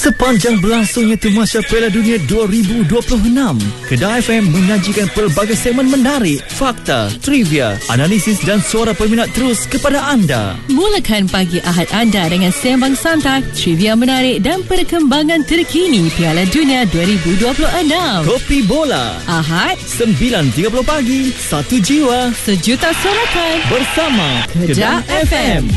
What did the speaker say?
Sepanjang berlangsungnya Temasya Piala Dunia 2026, Kedah FM menyajikan pelbagai segmen menarik, fakta, trivia, analisis dan suara peminat terus kepada anda. Mulakan pagi Ahad anda dengan sembang santai, trivia menarik dan perkembangan terkini Piala Dunia 2026. Kopi Bola Ahad 9.30 pagi, satu jiwa, sejuta sorakan bersama Kedah FM.